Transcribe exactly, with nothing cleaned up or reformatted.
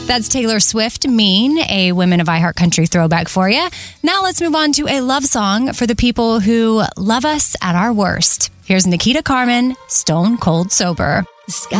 That's Taylor Swift, Mean, a Women of iHeart Country throwback for you. Now let's move on to a love song for the people who love us at our worst. Here's Nikita Carmen, Stone Cold Sober.